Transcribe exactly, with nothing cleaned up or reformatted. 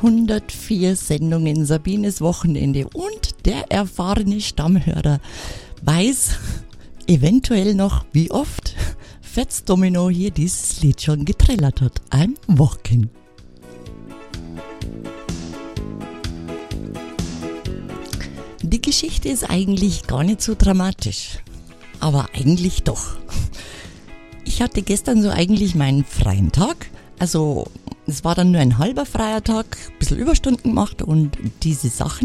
hundertvier Sendungen Sabines Wochenende und der erfahrene Stammhörer weiß eventuell noch, wie oft Fats Domino hier dieses Lied schon getrillert hat. I'm Walking. Die Geschichte ist eigentlich gar nicht so dramatisch, aber eigentlich doch. Ich hatte gestern so eigentlich meinen freien Tag, also es war dann nur ein halber freier Tag, ein bisschen Überstunden gemacht und diese Sachen